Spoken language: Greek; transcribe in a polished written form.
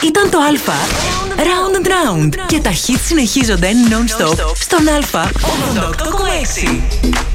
Ήταν το Α Round and Round. Και τα hits συνεχίζονται non-stop στον Α 88,6.